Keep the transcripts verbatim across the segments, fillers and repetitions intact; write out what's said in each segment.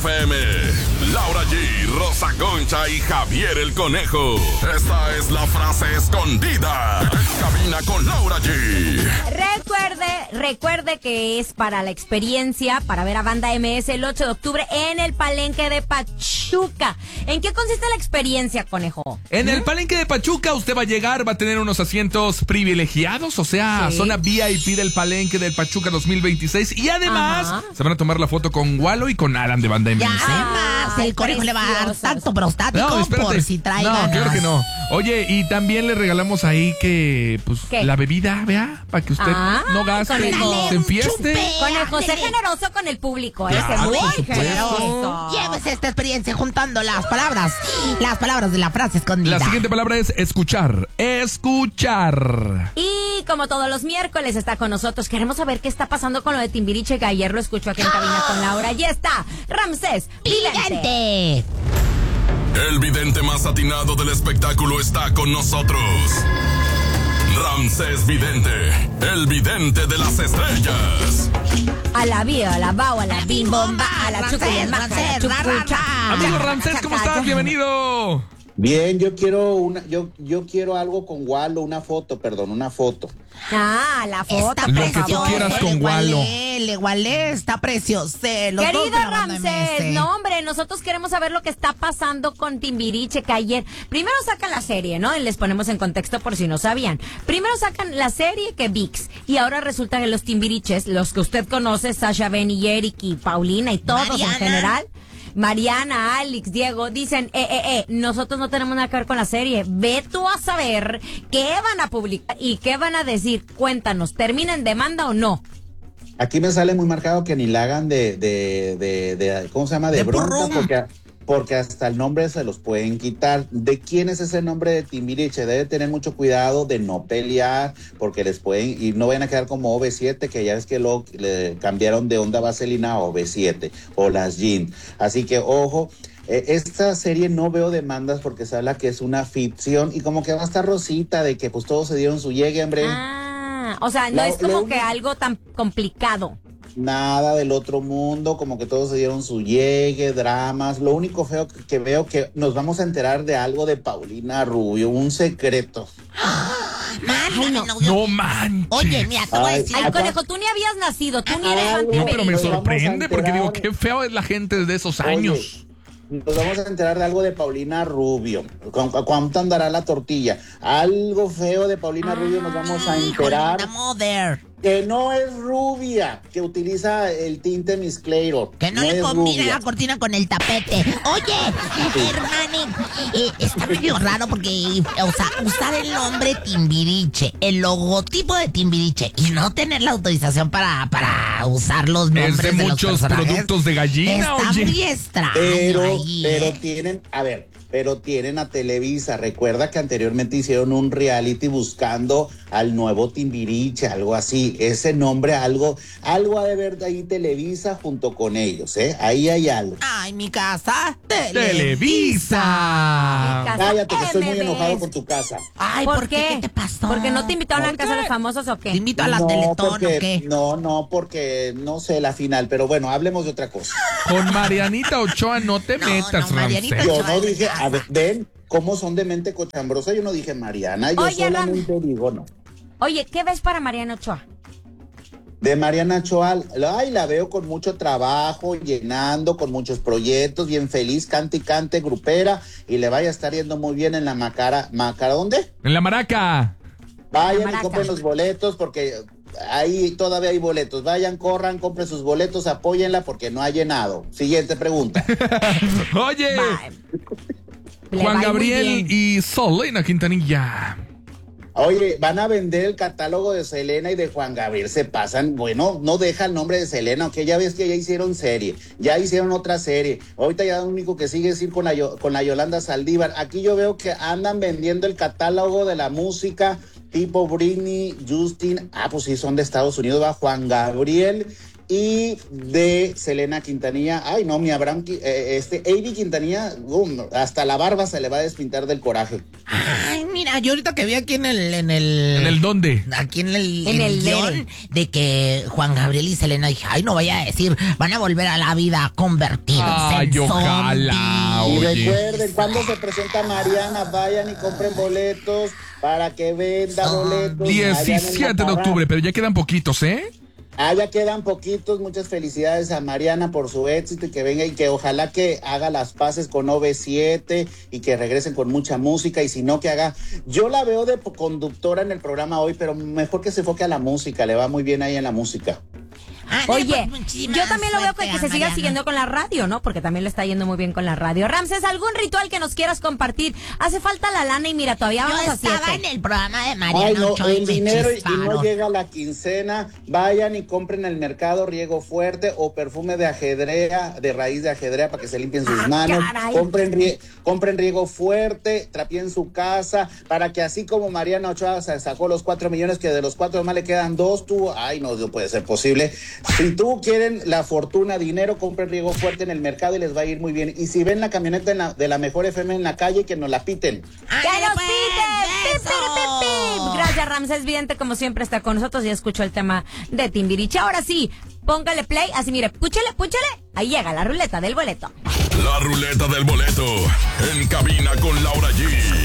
F M, Laura G, Rosa Concha y Javier el Conejo. Esta es la frase escondida en cabina con Laura G. Recuerde, recuerde que es para la experiencia, para ver a Banda M S el ocho de octubre en el Palenque de Pachuca. ¿En qué consiste la experiencia, Conejo? En el Palenque de Pachuca usted va a llegar, va a tener unos asientos privilegiados, o sea, sí. Zona V I P del Palenque del Pachuca dos mil veintiséis. Y además, ajá, se van a tomar la foto con Walo y con Alan de Banda M S. Ya, además, el Conejo le va a dar tanto prostático no, por si trae No, ganas. claro que no. Oye, y también le regalamos ahí que, pues, ¿qué? La bebida, vea, para que usted ah, no gaste, se enfieste. Conejo, sé generoso con el público, claro, ese muy generoso. Llévese esta experiencia juntando las palabras, las palabras de la frase escondida. La siguiente palabra es escuchar, escuchar. Y como todos los miércoles está con nosotros, queremos saber qué está pasando con lo de Timbiriche, que ayer lo escuchó aquí en cabina con Laura. Y está Ramsés Vidente. El vidente más atinado del espectáculo está con nosotros. Ramsés Vidente, el vidente de las estrellas. A la vía, a la bao, a la bim bomba, a la chuculemá, a la chucucha. Amigo Ramsés, ¿cómo estás? Bienvenido. Bien, yo quiero una, yo, yo quiero algo con Walo, una foto, perdón, una foto. Ah, la foto. Está lo que tú quieras con Walo. Le igualé, está precioso. Los Querido Ramsés, no hombre, nosotros queremos saber lo que está pasando con Timbiriche, que ayer primero sacan la serie, ¿no? Y les ponemos en contexto por si no sabían. Primero sacan la serie que V I X, y ahora resulta que los Timbiriches, los que usted conoce, Sasha, Ben y Eric y Paulina y todos Mariana. En general, Mariana, Alex, Diego, dicen, eh, eh, eh, nosotros no tenemos nada que ver con la serie. Ve tú a saber qué van a publicar y qué van a decir. Cuéntanos, ¿termina en demanda o no? Aquí me sale muy marcado que ni la hagan de, de, de, de ¿cómo se llama? De, de bronca, porque, porque hasta el nombre se los pueden quitar. ¿De quién es ese nombre de Timbiriche? Debe tener mucho cuidado de no pelear, porque les pueden, y no vayan a quedar como O V siete, que ya ves que lo le cambiaron de Onda Vaselina a O V siete, o las Jean. Así que, ojo, eh, esta serie no veo demandas porque se habla que es una ficción, y como que va a estar Rosita, de que pues todos se dieron su llegue, hombre. Ah, o sea, no la, es como que algo tan complicado. Nada del otro mundo, como que todos se dieron su llegue, dramas. Lo único feo que, que veo que nos vamos a enterar de algo de Paulina Rubio, un secreto. Man, no, no, no manches. Oye, mira, te voy a decir. Ay, Conejo, tú ni habías nacido, tú ni eres antes. No, pero me sorprende porque digo, qué feo es la gente de esos años. Oye, nos vamos a enterar de algo de Paulina Rubio. ¿Cuánto andará la tortilla? Algo feo de Paulina ah, Rubio nos vamos a enterar. Que no es rubia, que utiliza el tinte Miss Clairo. Que no, no le combina la cortina con el tapete. Oye, hermano, eh, está medio raro porque, o sea, usar el nombre Timbiriche, el logotipo de Timbiriche y no tener la autorización para, para usar los nombres es de, de muchos los productos de gallina. Está oye. muy extraño. Pero, ahí, pero eh. tienen, a ver, pero tienen a Televisa. Recuerda que anteriormente hicieron un reality buscando al nuevo Timbiriche, algo así. Ese nombre, algo, algo ha de ver de ahí Televisa junto con ellos, ¿eh? Ahí hay algo. Ay, mi casa, Televisa. Televisa. Mi casa, cállate, que estoy muy enojado por tu casa. Ay, ¿por, ¿por qué? qué? ¿Qué te pasó? ¿Porque no te invitaron a la casa de los famosos o qué? ¿Te invito a la no, Teletón porque, o qué? No, no, porque no sé la final, pero bueno, hablemos de otra cosa. Con Marianita Ochoa no te no, metas, no, Marianita Yo no dije, a ver, ven cómo son de mente cochambrosa, yo no dije Mariana, yo Oye, solamente Ram... digo no. Oye, ¿qué ves para Mariana Ochoa? De Mariana Ochoa, ay, la veo con mucho trabajo, llenando, con muchos proyectos, bien feliz, cante y cante, grupera, y le vaya a estar yendo muy bien en la Macara. ¿Macara dónde? En la Maraca. Vayan y compren los boletos, porque ahí todavía hay boletos. Vayan, corran, compren sus boletos, apóyenla, porque no ha llenado. Siguiente pregunta. Oye, Juan Gabriel y Selena Quintanilla. Oye, van a vender el catálogo de Selena y de Juan Gabriel, se pasan, bueno, no deja el nombre de Selena, aunque ya ves que ya hicieron serie, ya hicieron otra serie, ahorita ya lo único que sigue es ir con la, con la Yolanda Saldívar. Aquí yo veo que andan vendiendo el catálogo de la música tipo Britney, Justin, ah, pues sí, son de Estados Unidos, va Juan Gabriel y de Selena Quintanilla. Ay, no, mi Abraham, eh, este, Avi Quintanilla, um, hasta la barba se le va a despintar del coraje. Ay, mira, yo ahorita que vi aquí en el... ¿En el, ¿En el dónde? Aquí en el, En en el el guión de que Juan Gabriel y Selena, dije, ay, no vaya a decir, van a volver a la vida convertidos Ay, en ojalá, Y oye. recuerden, cuando se presenta Mariana, vayan y compren boletos para que venda Son boletos. diecisiete de octubre, pero ya quedan poquitos, ¿eh? Ah, ya quedan poquitos. Muchas felicidades a Mariana por su éxito y que venga y que ojalá que haga las paces con O V siete y que regresen con mucha música y si no que haga... Yo la veo de conductora en el programa hoy, pero mejor que se enfoque a la música, le va muy bien ahí en la música. Ah, Oye, pues, yo también lo veo que, que se siga siguiendo con la radio, ¿no? Porque también le está yendo muy bien con la radio. Ramses, ¿algún ritual que nos quieras compartir? Hace falta la lana y mira, todavía vamos Yo a siete. estaba en el programa de Mariana Ay, no, Ochoa y el me dinero y, y no chisparon. llega la quincena, vayan y compren en el mercado riego fuerte o perfume de ajedrea, de raíz de ajedrea para que se limpien sus Ah, manos, caray. compren, rie- compren riego fuerte, trapien su casa, para que así como Mariana Ochoa se sacó los cuatro millones, que de los cuatro más le quedan dos, tú, ay no, no puede ser posible. Si tú quieres la fortuna, dinero, compren riego fuerte en el mercado y les va a ir muy bien. Y si ven la camioneta en la- de la mejor F M en la calle, que nos la piten. ¡Que ¡Ándale, nos pues! piten! ¡Pip, pip, pip, pip! Gracias, Ramses Vidente, como siempre está con nosotros y escuchó el tema de Timbiriche. Ahora sí, póngale play, así mire, púchale, púchale. Ahí llega la ruleta del boleto. La ruleta del boleto en cabina con Laura G.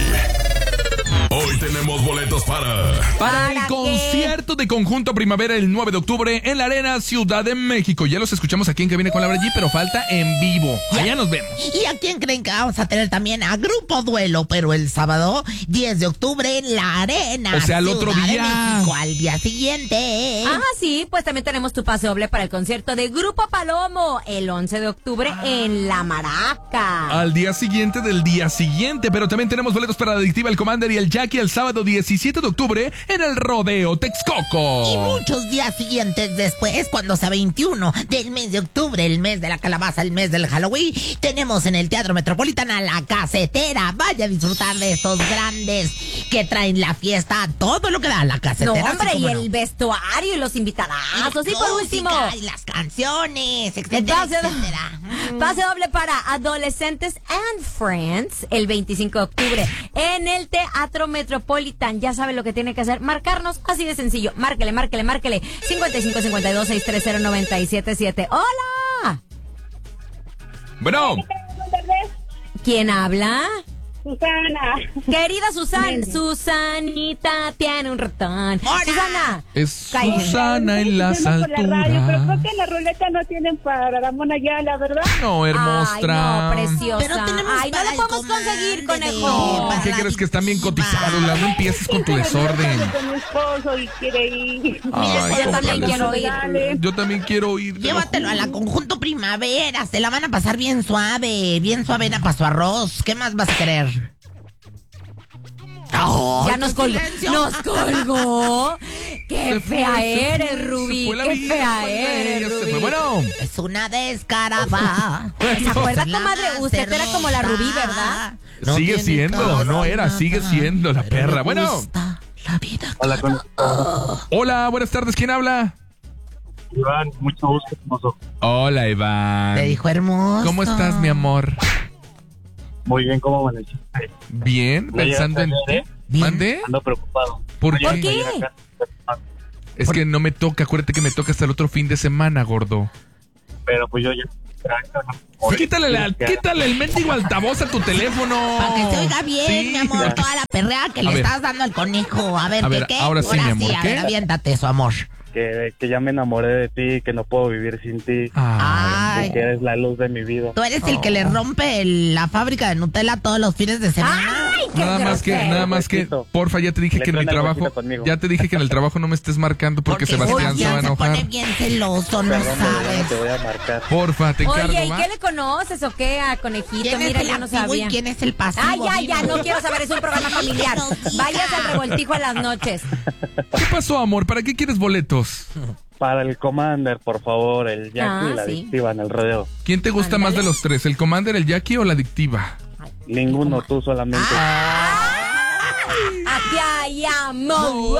Hoy tenemos boletos para... Para ¿Para el qué? concierto de Conjunto Primavera el nueve de octubre en la Arena Ciudad de México. Ya los escuchamos aquí en Cabina con Laura G, pero falta en vivo. Allá nos vemos. ¿Y a quién creen que vamos a tener también? A Grupo Duelo, pero el sábado diez de octubre en la Arena. O sea, al otro Ciudad de día. México, al día siguiente. Ah, sí, pues también tenemos tu pase doble para el concierto de Grupo Palomo el once de octubre en La Maraca. Al día siguiente del día siguiente, pero también tenemos boletos para la Adictiva, el Commander y el Jackie el sábado diecisiete de octubre en el Rodeo Texcoco. Y muchos días siguientes después, cuando sea veintiuno del mes de octubre, el mes de la calabaza, el mes del Halloween, tenemos en el Teatro Metropolitana La Casetera. Vaya a disfrutar de estos grandes que traen la fiesta, todo lo que da La No, Casetera. hombre, así y como el no. vestuario y los invitadazos. Y Y por último, música, y las canciones, etcétera, pase, do- etcétera. pase doble para Adolescentes and Friends el veinticinco de octubre en el Teatro Metropolitan. Ya sabe lo que tiene que hacer, marcarnos así de sencillo. Márquele, márquele, márquele. cincuenta y cinco cincuenta y dos sesenta y tres cero noventa y siete siete. ¡Hola! Bueno, ¿Quién habla? Susana. Querida Susan, Susanita tiene un ratón. ¡Hola! Susana. es Cállate. Susana en las Por la radio, pero creo alturas. que en la ruleta no tienen para Ramón Ayala, ¿verdad? No, hermostra. Ay, no, preciosa. Pero tenemos Ay, no para la el podemos comandante, conseguir, conejo. para ¿Qué la crees que están bien adictiva. cotizados? La no empieces con tu desorden. Con mi esposo y quiere ir. Ay, yo también cómprales. quiero ir. Dale. Yo también quiero ir. te lo Llévatelo a la Conjunto Primavera, se la van a pasar bien suave, bien suave para su arroz. ¿Qué más vas a querer? ¡Ay, Ya nos qué colgó. silencio! Nos colgó. Qué Se fue, fea se eres, fue, Rubí. se fue la Qué vida, fea se fue la eres, vida, se Rubí. fue. Bueno, Es una descarada. ¿Se acuerda, La comadre? más Usted era como la Rubí, ¿verdad? Sigue tiene siendo, cara no era, nada, sigue siendo la pero perra. me Bueno. gusta la vida. Hola, con hola, buenas tardes, ¿quién habla? Iván, mucho gusto, hermoso. Hola, Iván. Te dijo hermoso. ¿Cómo estás, mi amor? Muy bien, ¿cómo amaneciste? Bien, Ya pensando en llegaste ti. ayer, Bien. ¿Mande? Ando preocupado. ¿Por No qué? llegaste qué? ayer acá, Es que no me toca, acuérdate que me toca hasta el otro fin de semana, gordo. Pero pues yo ya... Quítale, la- quítale el mendigo altavoz a tu teléfono. Para que se oiga bien, Sí. mi amor, toda la perrea que A le ver. estás dando al conejo. A ver, A ¿qué ver, qué? ahora sí, mi amor, a ¿qué? ver, aviéntate su amor. Que, que ya me enamoré de ti, que no puedo vivir sin ti. Ay, Ay, Que eres la luz de mi vida. tú eres el que le rompe el- la fábrica de Nutella todos los fines de semana. Ay, qué nada más que, grosero. nada más que, Huesito. porfa, ya te dije Le que en mi truena el trabajo, huesito conmigo. ya te dije que en el trabajo no me estés marcando porque, Sebastián se va a se enojar. pone bien celoso, no Perdón, bebé, sabes. te voy a marcar. Porfa, te encargo, Oye, ¿y ¿va? qué le conoces o qué a Conejito? ¿Quién Mira, es el yo no activo sabía. y quién es el pasivo? Ay, ya, ya, Dime. no quiero saber, es un programa familiar. Que nos diga. Vayas al revoltijo en las noches. ¿Qué pasó, amor? ¿Para qué quieres boletos? Para el Commander, por favor, el Jackie Ah, y la sí. adictiva en el rodeo. ¿Quién te gusta más de los tres? ¿El Commander, el Jackie o la adictiva? Ninguno, tú solamente. Ah. Aquí hay amor.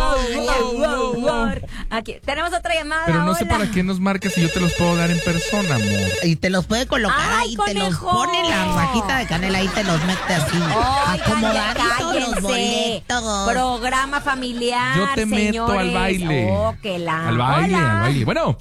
Aquí tenemos otra llamada. Pero no hola. sé para qué nos marcas si yo te los puedo dar en persona, amor. Y te los puede colocar Ay, ahí, te los conejo. pone en la rajita de canela y te los mete así. Oigan, Acomodaditos los cállense. boletos. Programa familiar. Yo te meto señores. al baile. Oh, que la. Al baile, Hola. al baile. Bueno,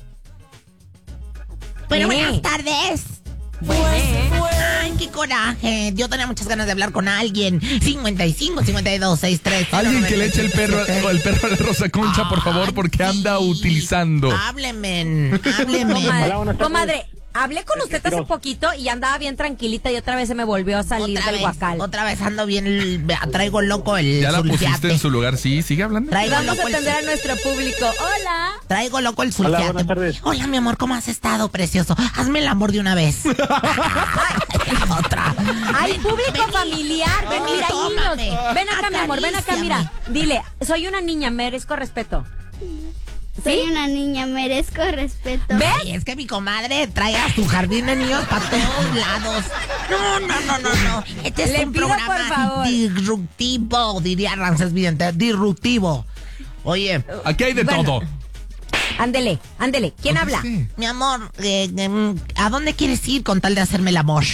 Pero Sí. buenas tardes. Bueno, Ay, qué coraje. Yo tenía muchas ganas de hablar con alguien. cincuenta y cinco, cincuenta y dos, sesenta y tres. alguien que le eche el perro, el perro a la Rosa Concha, por favor, porque anda Sí. utilizando. Háblenme, háblenme. comadre, Hola, buenas tardes. comadre, hablé con usted hace poquito y andaba bien tranquilita y otra vez se me volvió a salir Otra del vez, guacal. otra vez ando bien, traigo loco el Ya la sulfiate. pusiste en su lugar, sí, sigue hablando. Traigo Vamos a loco el atender a nuestro público. Hola. Traigo loco el Hola, sulfiate. buenas tardes. Hola, mi amor, ¿cómo has estado, precioso? Hazme el amor de una vez. La otra. Hay Ven, público vení. familiar. Ven, Vení, mira, hay tómame. niños. Ven acá, mi amor, ven acá, Acaríciame. mira. Dile, soy una niña, merezco respeto. Soy una niña, merezco respeto. ¿Ves? Ay, es que mi comadre trae a su jardín de niños para todos lados. No, no, no, no, no. Este es Le un pido, programa por favor. disruptivo, diría Ramsés Vidente. Disruptivo. Oye, Aquí hay de Bueno. todo. Ándele, ándele. ¿Quién habla? Conteste. mi amor, eh, eh, ¿a dónde quieres ir con tal de hacerme el amor?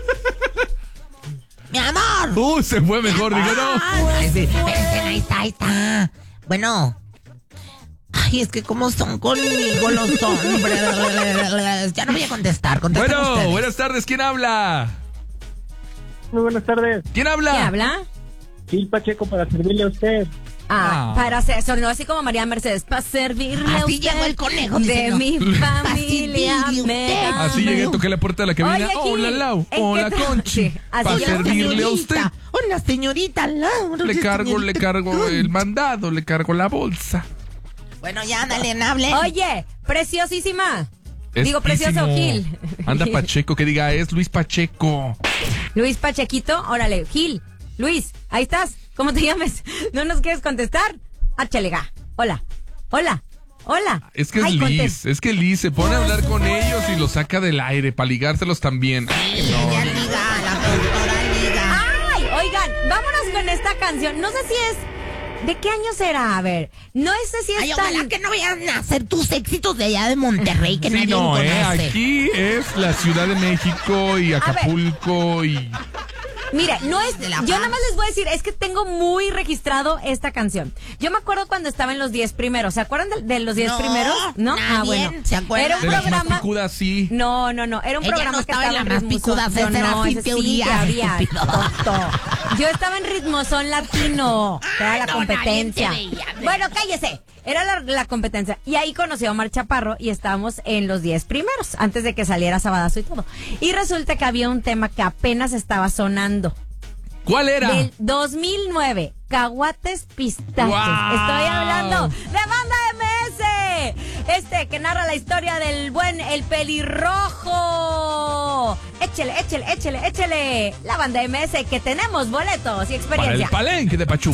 ¡Mi amor! Uh, se fue mejor, digo, no. Ay, sí, espérense, ahí está, ahí está. Bueno. Ay, es que cómo son conmigo los hombres. Ya no voy a contestar, contesten Bueno, ustedes. buenas tardes, ¿quién habla? Muy buenas tardes. ¿Quién habla? ¿Quién habla? Gil Pacheco para servirle a usted. Ah, Ah. para hacer, sonó así como María Mercedes, para servirle a Así usted llegó el conejo, de diciendo, mi "Pa' familia. servirle me usted". amo. Así llegué, toqué la puerta de la cabina. Oye, Gil, Hola, Lau. ¿en qué Hola, tra- Conchi. Sí, así Para es. servirle a usted. Señorita. Hola, señorita Laura. Le cargo, le señorita cargo Conchi. el mandado, le cargo la bolsa. Bueno, ya, dale, hable. Oye, preciosísima. Digo, Espísimo. precioso Gil. Anda Pacheco, que diga, es Luis Pacheco. Luis Pachequito, órale, Gil. Luis, ahí estás. ¿Cómo te llames? ¿No nos quieres contestar? Áchale, ga. Hola, hola, hola. Es que es Ay, Liz, contesta. es que Liz se pone a hablar con ellos y los saca del aire para ligárselos también. Ay, Sí, no, ya no. liga, la productora liga. Ay, oigan, vámonos con esta canción. No sé si es... ¿De qué año será? A ver, no sé si es Ay, tan... ojalá que no vayan a hacer tus éxitos de allá de Monterrey, que Sí, nadie no, eh, conoce. aquí es la Ciudad de México y Acapulco y... Mira, no es, De La yo Paz. nada más les voy a decir, es que tengo muy registrado esta canción. Yo me acuerdo cuando estaba en los diez primeros, ¿se acuerdan de, de los diez No, primeros? ¿No? nadie Ah, bueno. se acuerda. Era un De las más programa. picudas, sí. No, no, no, era un Ella programa no que estaba en estaba la más Ritmozón. picuda, Yo esa era no, Fin ese sí Teoría, que había, estúpido. tonto. Yo estaba en Ritmozón Latino, que era la no, competencia. nadie te veía. Bueno, cállese. Era la, la competencia. Y ahí conocí a Omar Chaparro y estábamos en los diez primeros, antes de que saliera Sabadazo y todo. Y resulta que había un tema que apenas estaba sonando. ¿Cuál era? Del dos mil nueve, Caguates Pistaches. ¡Guau! Estoy hablando de Banda M S. Este que narra la historia del buen El Pelirrojo. Échele, échele, échele, échele. La Banda M S, que tenemos boletos y Para el experiencia. palenque de Pachuca.